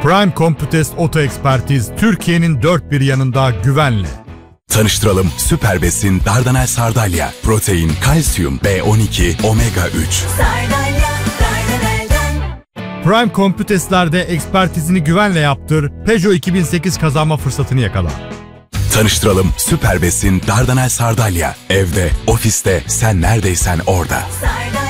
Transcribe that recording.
Prime Computest Oto Ekspertiz Türkiye'nin dört bir yanında güvenle. Tanıştıralım, Süper Besin Dardanel Sardalya. Protein, kalsiyum, B12, omega 3. Sardalya, Dardanel'den. Prime Computest'lerde ekspertizini güvenle yaptır, Peugeot 2008 kazanma fırsatını yakala. Tanıştıralım, Süper Besin Dardanel Sardalya. Evde, ofiste, sen neredeysen orada.